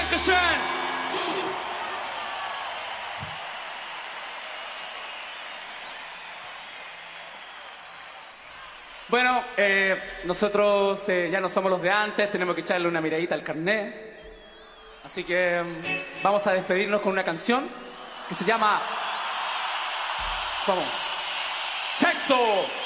Dankeschön. Bueno, nosotros ya no somos los de antes, tenemos que echarle una miradita al carnet. Así que vamos a despedirnos con una canción que se llama... ¿Cómo? ¡Sexo!